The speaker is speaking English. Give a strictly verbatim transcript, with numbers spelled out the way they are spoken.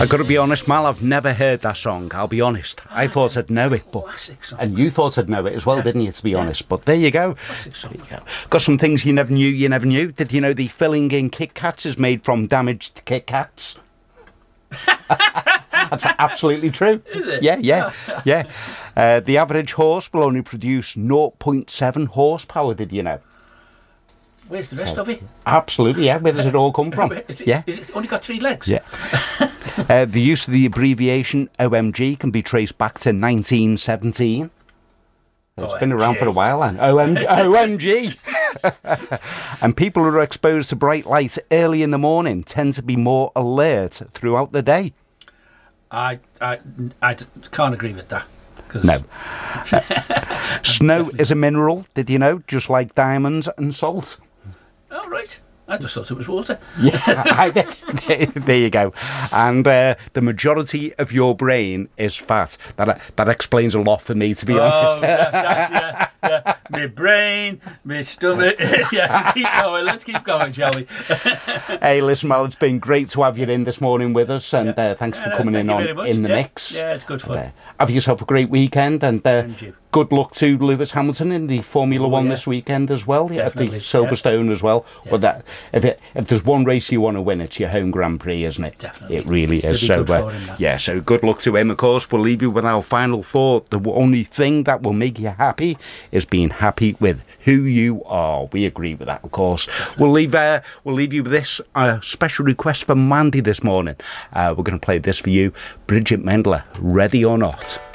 I've got to be honest, Mal, I've never heard that song, I'll be honest. I thought I'd know it, but and you thought I'd know it as well, yeah. didn't you, to be yeah. honest? But there you go. There you go. Got some things you never knew you never knew. Did you know the filling in Kit Kats is made from damaged Kit Kats? That's absolutely true. Is it? Yeah, yeah, yeah. Uh, the average horse will only produce zero point seven horsepower, did you know? Where's the rest uh, of it? Absolutely, yeah. Where does it all come from? Is it, yeah. Is it only got three legs? Yeah. uh, the use of the abbreviation O M G can be traced back to nineteen seventeen. It's O M G. Been around for a while, then. O M G. And people who are exposed to bright light early in the morning tend to be more alert throughout the day. I I, I can't agree with that. No. Uh, snow is a mineral, did you know? Just like diamonds and salt. Oh, right. I just thought it was water. Yeah, I, there you go. And uh, the majority of your brain is fat. That that explains a lot for me, to be oh, honest. that, that, yeah, yeah. My brain, my stomach. Yeah, keep going. Let's keep going, shall we? Hey, listen, Mal, it's been great to have you in this morning with us, and uh, thanks yeah, for no, coming in on in the yeah. mix. Yeah, it's good fun. And, uh, have yourself a great weekend, and, uh, and good luck to Lewis Hamilton in the Formula oh, One yeah. this weekend as well, yeah, at the Silverstone yeah. as well. Yeah. Well, that if it, if there's one race you want to win, it's your home Grand Prix, isn't it? Definitely. It really is. So, uh, him, yeah, so good luck to him, of course. We'll leave you with our final thought. The only thing that will make you happy is being happy with who you are. We agree with that, of course. Definitely. We'll leave uh, we'll leave you with this uh, special request from Mandy this morning. Uh, we're going to play this for you. Bridget Mendler, Ready or Not.